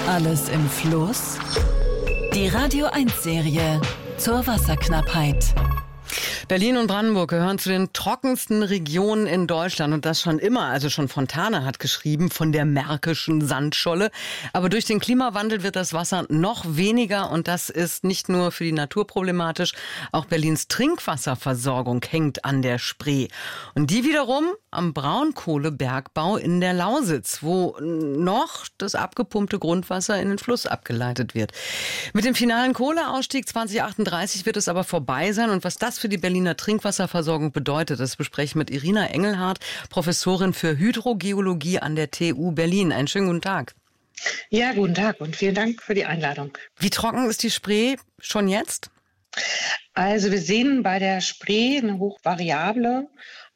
Alles im Fluss? Die Radio 1-Serie zur Wasserknappheit. Berlin und Brandenburg gehören zu den trockensten Regionen in Deutschland und das schon immer. Also schon Fontane hat geschrieben von der märkischen Sandscholle. Aber durch den Klimawandel wird das Wasser noch weniger und das ist nicht nur für die Natur problematisch. Auch Berlins Trinkwasserversorgung hängt an der Spree. Und die wiederum am Braunkohlebergbau in der Lausitz, wo noch das abgepumpte Grundwasser in den Fluss abgeleitet wird. Mit dem finalen Kohleausstieg 2038 wird es aber vorbei sein. Und was das für die Berliner Trinkwasserversorgung bedeutet, das bespreche ich mit Irina Engelhardt, Professorin für Hydrogeologie an der TU Berlin. Einen schönen guten Tag. Ja, guten Tag und vielen Dank für die Einladung. Wie trocken ist die Spree schon jetzt? Also wir sehen bei der Spree eine hochvariable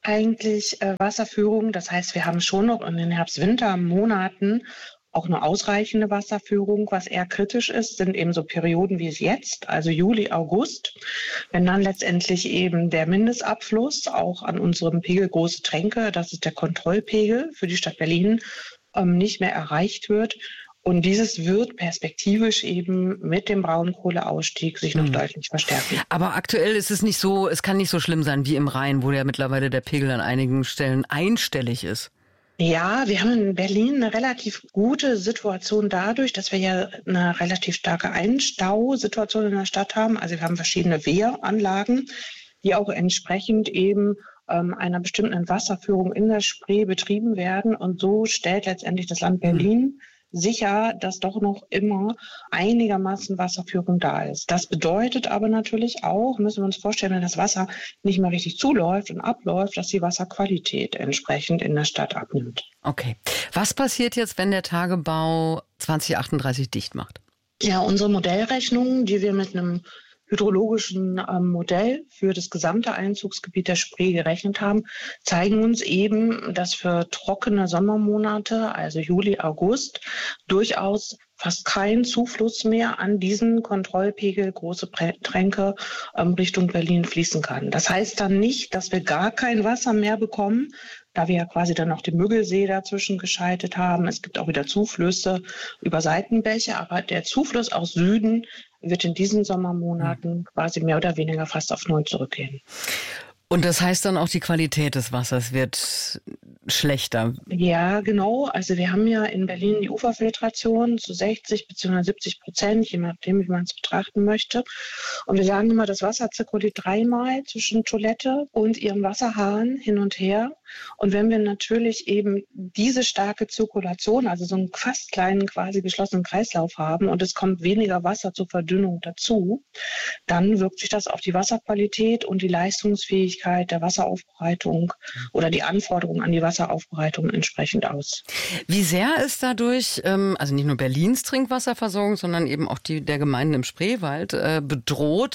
Wasserführung. Das heißt, wir haben schon noch in den Herbst-Winter-Monaten auch eine ausreichende Wasserführung. Was eher kritisch ist, sind eben so Perioden wie es jetzt, also Juli, August, wenn dann letztendlich eben der Mindestabfluss auch an unserem Pegel Große Tränke, das ist der Kontrollpegel für die Stadt Berlin, nicht mehr erreicht wird. Und dieses wird perspektivisch eben mit dem Braunkohleausstieg sich noch deutlich verstärken. Aber aktuell ist es nicht so, es kann nicht so schlimm sein wie im Rhein, wo ja mittlerweile der Pegel an einigen Stellen einstellig ist. Ja, wir haben in Berlin eine relativ gute Situation dadurch, dass wir ja eine relativ starke Einstausituation in der Stadt haben. Also wir haben verschiedene Wehranlagen, die auch entsprechend eben einer bestimmten Wasserführung in der Spree betrieben werden. Und so stellt letztendlich das Land Berlin sicher, dass doch noch immer einigermaßen Wasserführung da ist. Das bedeutet aber natürlich auch, müssen wir uns vorstellen, wenn das Wasser nicht mehr richtig zuläuft und abläuft, dass die Wasserqualität entsprechend in der Stadt abnimmt. Okay. Was passiert jetzt, wenn der Tagebau 2038 dicht macht? Ja, unsere Modellrechnungen, die wir mit einem hydrologischen Modell für das gesamte Einzugsgebiet der Spree gerechnet haben, zeigen uns eben, dass für trockene Sommermonate, also Juli, August, durchaus fast kein Zufluss mehr an diesen Kontrollpegel Große Tränke Richtung Berlin fließen kann. Das heißt dann nicht, dass wir gar kein Wasser mehr bekommen, da wir ja quasi dann noch den Müggelsee dazwischen geschaltet haben. Es gibt auch wieder Zuflüsse über Seitenbäche, aber der Zufluss aus Süden wird in diesen Sommermonaten quasi mehr oder weniger fast auf Null zurückgehen. Und das heißt dann auch, die Qualität des Wassers wird schlechter? Ja, genau. Also wir haben ja in Berlin die Uferfiltration zu 60 bzw. 70%, je nachdem, wie man es betrachten möchte. Und wir sagen immer, das Wasser zirkuliert 3-mal zwischen Toilette und ihrem Wasserhahn hin und her. Und wenn wir natürlich eben diese starke Zirkulation, also so einen fast kleinen, quasi geschlossenen Kreislauf haben und es kommt weniger Wasser zur Verdünnung dazu, dann wirkt sich das auf die Wasserqualität und die Leistungsfähigkeit der Wasseraufbereitung oder die Anforderungen an die Wasseraufbereitung entsprechend aus. Wie sehr ist dadurch, also nicht nur Berlins Trinkwasserversorgung, sondern eben auch die der Gemeinden im Spreewald bedroht?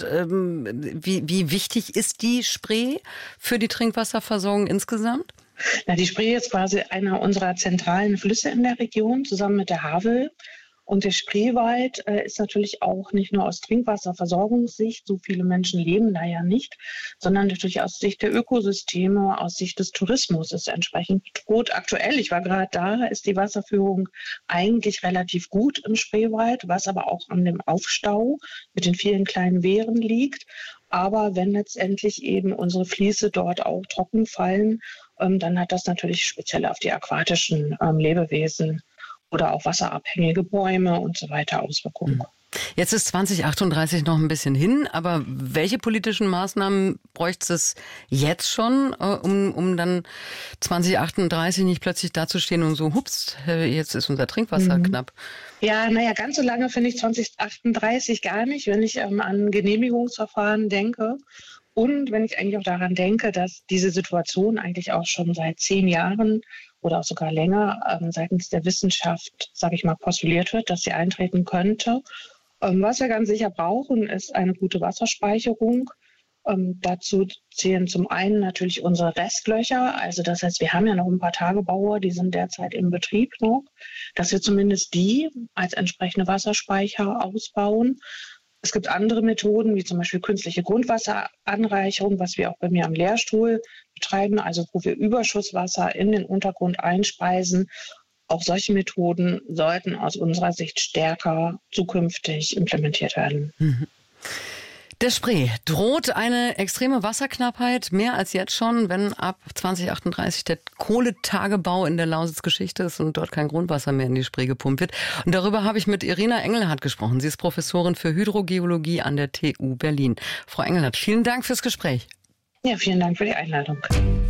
Wie wichtig ist die Spree für die Trinkwasserversorgung insgesamt? Na, die Spree ist quasi einer unserer zentralen Flüsse in der Region, zusammen mit der Havel. Und der Spreewald ist natürlich auch nicht nur aus Trinkwasserversorgungssicht, so viele Menschen leben da ja nicht, sondern natürlich aus Sicht der Ökosysteme, aus Sicht des Tourismus ist entsprechend bedroht. Aktuell, ich war gerade da, ist die Wasserführung eigentlich relativ gut im Spreewald, was aber auch an dem Aufstau mit den vielen kleinen Wehren liegt. Aber wenn letztendlich eben unsere Fließe dort auch trocken fallen, dann hat das natürlich speziell auf die aquatischen Lebewesen oder auch wasserabhängige Bäume und so weiter Auswirkungen. Jetzt ist 2038 noch ein bisschen hin, aber welche politischen Maßnahmen bräuchte es jetzt schon, um dann 2038 nicht plötzlich dazustehen und so, hups, jetzt ist unser Trinkwasser knapp? Ja, naja, ganz so lange finde ich 2038 gar nicht, wenn ich an Genehmigungsverfahren denke. Und wenn ich eigentlich auch daran denke, dass diese Situation eigentlich auch schon seit 10 Jahren oder auch sogar länger seitens der Wissenschaft, sage ich mal, postuliert wird, dass sie eintreten könnte. Was wir ganz sicher brauchen, ist eine gute Wasserspeicherung. Dazu zählen zum einen natürlich unsere Restlöcher. Also das heißt, wir haben ja noch ein paar Tagebaue, die sind derzeit im Betrieb noch, dass wir zumindest die als entsprechende Wasserspeicher ausbauen. Es gibt andere Methoden, wie zum Beispiel künstliche Grundwasseranreicherung, was wir auch bei mir am Lehrstuhl betreiben, also wo wir Überschusswasser in den Untergrund einspeisen auch solche Methoden sollten aus unserer Sicht stärker zukünftig implementiert werden. Der Spree droht eine extreme Wasserknappheit, mehr als jetzt schon, wenn ab 2038 der Kohletagebau in der Lausitz Geschichte ist und dort kein Grundwasser mehr in die Spree gepumpt wird. Und darüber habe ich mit Irina Engelhardt gesprochen. Sie ist Professorin für Hydrogeologie an der TU Berlin. Frau Engelhardt, vielen Dank fürs Gespräch. Ja, vielen Dank für die Einladung.